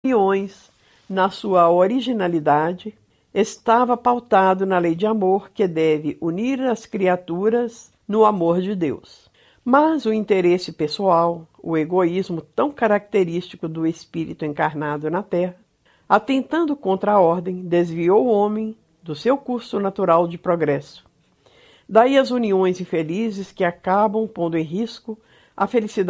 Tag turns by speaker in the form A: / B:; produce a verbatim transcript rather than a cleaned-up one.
A: uniões, na sua originalidade, estava pautado na lei de amor que deve unir as criaturas no amor de Deus. Mas o interesse pessoal, o egoísmo tão característico do espírito encarnado na Terra, atentando contra a ordem, desviou o homem do seu curso natural de progresso. Daí as uniões infelizes que acabam pondo em risco a felicidade